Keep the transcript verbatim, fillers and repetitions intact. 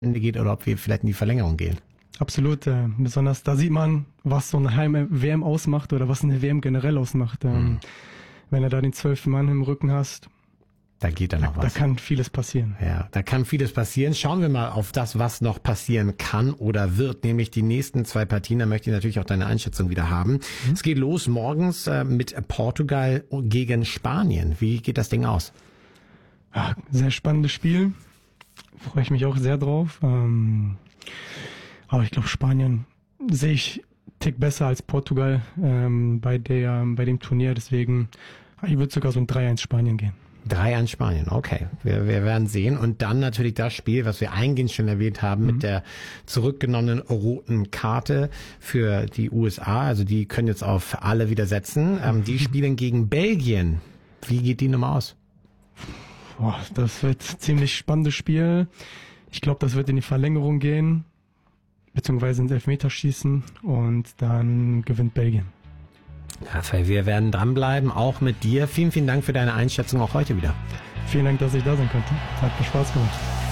Ende geht oder ob wir vielleicht in die Verlängerung gehen. Absolut, äh, besonders da sieht man, was so eine Heim-W M ausmacht oder was eine W M generell ausmacht. Ähm, mhm. Wenn du da den zwölften Mann im Rücken hast, da geht dann noch da, was. Da kann vieles passieren. Ja, da kann vieles passieren. Schauen wir mal auf das, was noch passieren kann oder wird, nämlich die nächsten zwei Partien. Da möchte ich natürlich auch deine Einschätzung wieder haben. Mhm. Es geht los morgens äh, mit Portugal gegen Spanien. Wie geht das Ding aus? Ja, sehr spannendes Spiel. Freue ich mich auch sehr drauf. Ähm, aber ich glaube, Spanien sehe ich einen Tick besser als Portugal ähm, bei der bei dem Turnier. Deswegen, ich würde sogar so ein drei eins Spanien gehen. drei eins Spanien, okay. Wir, wir werden sehen. Und dann natürlich das Spiel, was wir eingehend schon erwähnt haben, mhm. mit der zurückgenommenen roten Karte für die U S A. Also die können jetzt auf alle wieder setzen. Ähm, die spielen gegen Belgien. Wie geht die Nummer aus? Boah, das wird ein ziemlich spannendes Spiel. Ich glaube, das wird in die Verlängerung gehen, beziehungsweise ins Elfmeterschießen und dann gewinnt Belgien. Raphael, wir werden dranbleiben, auch mit dir. Vielen, vielen Dank für deine Einschätzung auch heute wieder. Vielen Dank, dass ich da sein konnte. Hat mir Spaß gemacht.